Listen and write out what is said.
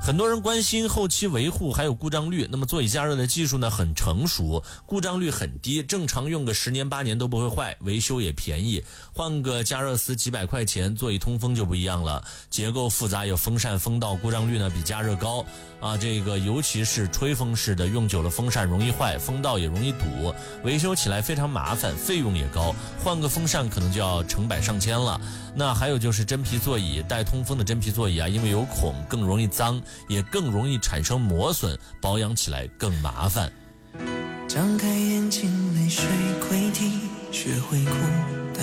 很多人关心后期维护还有故障率，那么座椅加热的技术呢很成熟，故障率很低，正常用个10年8年都不会坏，维修也便宜，换个加热丝几百块钱，座椅通风就不一样了，结构复杂，有风扇风道，故障率呢比加热高啊。这个尤其是吹风式的，用久了风扇容易坏，风道也容易堵，维修起来非常麻烦，费用也高，换个风扇可能就要成百上千了。那还有就是真皮座椅，带通风的真皮座椅啊，因为有孔更容易脏，也更容易产生磨损，保养起来更麻烦。 张开眼睛，泪水溃堤，学会哭。